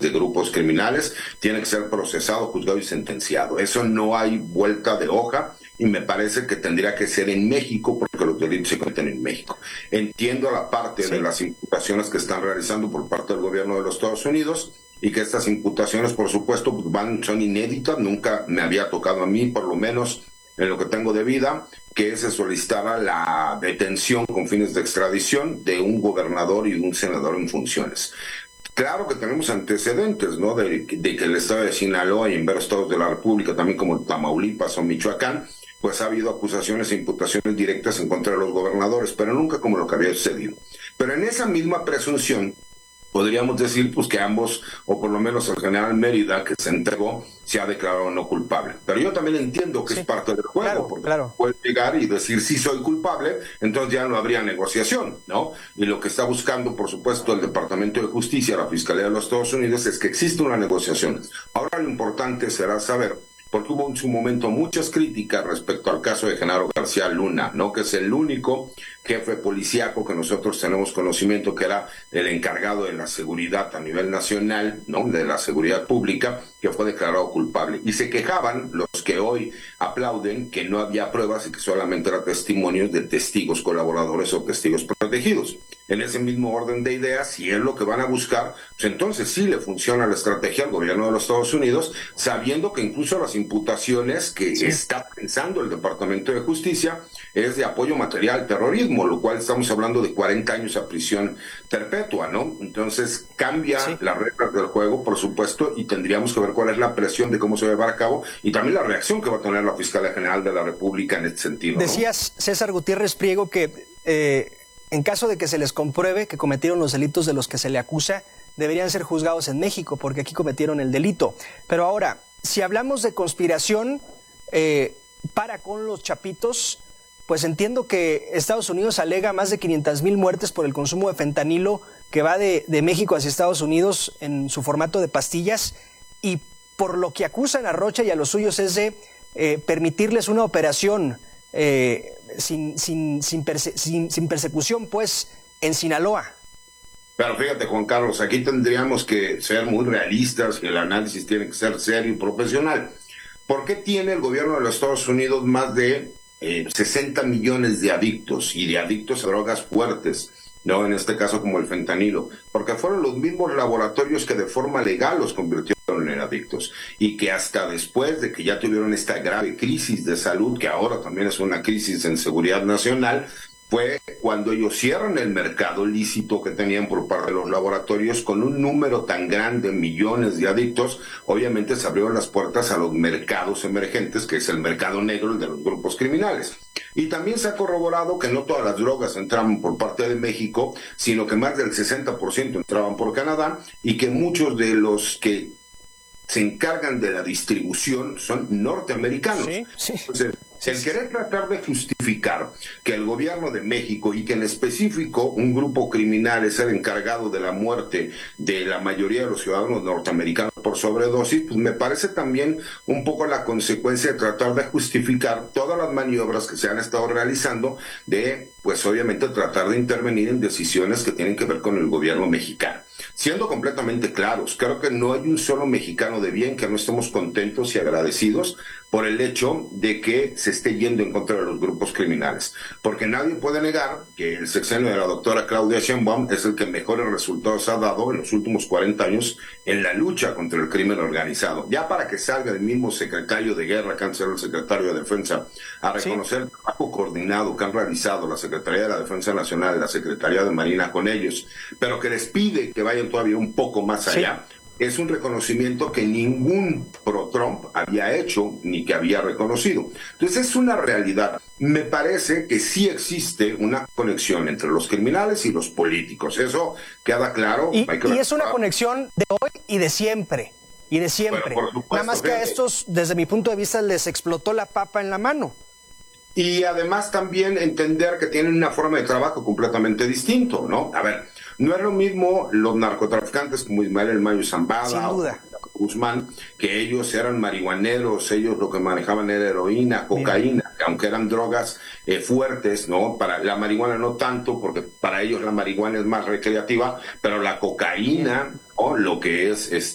de grupos criminales, tiene que ser procesado, juzgado y sentenciado. Eso no hay vuelta de hoja y me parece que tendría que ser en México porque los delitos se cometen en México. Entiendo la parte de las imputaciones que están realizando por parte del gobierno de los Estados Unidos y que estas imputaciones, por supuesto, son inéditas, nunca me había tocado a mí, por lo menos en lo que tengo de vida, que se solicitara la detención con fines de extradición de un gobernador y un senador en funciones. Claro que tenemos antecedentes, ¿no? De que el estado de Sinaloa y en varios estados de la República, también como Tamaulipas o Michoacán, pues ha habido acusaciones e imputaciones directas en contra de los gobernadores, pero nunca como lo que había sucedido. Pero en esa misma presunción, podríamos decir pues que ambos, o por lo menos el general Mérida, que se entregó, se ha declarado no culpable. Pero yo también entiendo que es parte del juego, porque puede llegar y decir sí soy culpable, entonces ya no habría negociación, ¿no? Y lo que está buscando, por supuesto, el Departamento de Justicia, la Fiscalía de los Estados Unidos, es que exista una negociación. Ahora lo importante será saber, porque hubo en su momento muchas críticas respecto al caso de Genaro García Luna, ¿no? Que es el único jefe policíaco que nosotros tenemos conocimiento que era el encargado de la seguridad a nivel nacional, ¿no? De la seguridad pública, que fue declarado culpable. Y se quejaban los que hoy aplauden que no había pruebas y que solamente eran testimonios de testigos colaboradores o testigos protegidos. En ese mismo orden de ideas, si es lo que van a buscar, pues entonces sí le funciona la estrategia al gobierno de los Estados Unidos, sabiendo que incluso las imputaciones que está pensando el Departamento de Justicia es de apoyo material al terrorismo, lo cual estamos hablando de 40 años a prisión perpetua, ¿no? Entonces cambia las reglas del juego, por supuesto, y tendríamos que ver cuál es la presión de cómo se va a llevar a cabo y también la reacción que va a tener la Fiscalía General de la República en este sentido, ¿no? Decías, César Gutiérrez Priego, que en caso de que se les compruebe que cometieron los delitos de los que se le acusa, deberían ser juzgados en México, porque aquí cometieron el delito. Pero ahora, si hablamos de conspiración para con los chapitos, pues entiendo que Estados Unidos alega más de 500,000 muertes por el consumo de fentanilo que va de México hacia Estados Unidos en su formato de pastillas, y por lo que acusan a Rocha y a los suyos es de permitirles una operación sin persecución, pues, en Sinaloa. Pero fíjate, Juan Carlos, aquí tendríamos que ser muy realistas y el análisis tiene que ser serio y profesional. ¿Por qué tiene el gobierno de los Estados Unidos más de 60 millones de adictos y de adictos a drogas fuertes? No, en este caso como el fentanilo, porque fueron los mismos laboratorios que de forma legal los convirtieron en adictos y que hasta después de que ya tuvieron esta grave crisis de salud, que ahora también es una crisis en seguridad nacional, fue cuando ellos cierran el mercado lícito que tenían por parte de los laboratorios con un número tan grande, millones de adictos. Obviamente se abrieron las puertas a los mercados emergentes, que es el mercado negro, el de los grupos criminales. Y también se ha corroborado que no todas las drogas entraban por parte de México, sino que más del 60% entraban por Canadá y que muchos de los que se encargan de la distribución son norteamericanos. Entonces, el querer tratar de justificar que el gobierno de México y que en específico un grupo criminal es el encargado de la muerte de la mayoría de los ciudadanos norteamericanos por sobredosis, pues me parece también un poco la consecuencia de tratar de justificar todas las maniobras que se han estado realizando de, pues obviamente, tratar de intervenir en decisiones que tienen que ver con el gobierno mexicano. Siendo completamente claros, creo que no hay un solo mexicano de bien que no estemos contentos y agradecidos por el hecho de que se esté yendo en contra de los grupos criminales. Porque nadie puede negar que el sexenio de la doctora Claudia Sheinbaum es el que mejores resultados ha dado en los últimos 40 años en la lucha contra el crimen organizado. Ya para que salga el mismo secretario de Guerra, que antes era el secretario de Defensa, a reconocer el trabajo coordinado que han realizado la Secretaría de la Defensa Nacional y la Secretaría de Marina con ellos, pero que les pide que vayan todavía un poco más allá, es un reconocimiento que ningún pro-Trump había hecho ni que había reconocido. Entonces es una realidad. Me parece que sí existe una conexión entre los criminales y los políticos. Eso queda claro. Y es una conexión de hoy y de siempre. Y de siempre. Bueno, supuesto, nada más que a estos, desde mi punto de vista, les explotó la papa en la mano. Y además también entender que tienen una forma de trabajo completamente distinto, ¿no? A ver, no es lo mismo los narcotraficantes como Ismael El Mayo Zambada o Guzmán, que ellos eran marihuaneros, ellos lo que manejaban era heroína, cocaína, aunque eran drogas fuertes, ¿no? Para la marihuana no tanto, porque para ellos la marihuana es más recreativa, pero la cocaína, ¿no? Lo que es